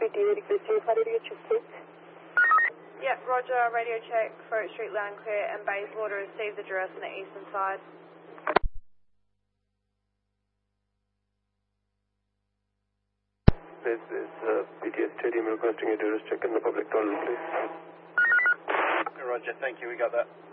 radio check, please. Yep, roger, radio check, Throat Street, loud and clear, and Bayswater received address on the eastern side. This is PTS Stadium requesting a tourist check in the public toilet, please. Roger, thank you, we got that.